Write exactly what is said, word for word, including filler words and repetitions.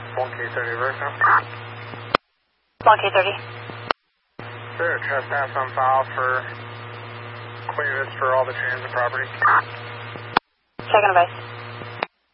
one K thirty reverse now. one K thirty. Is there a trespass on file for clearance for all the transit property? Second advice.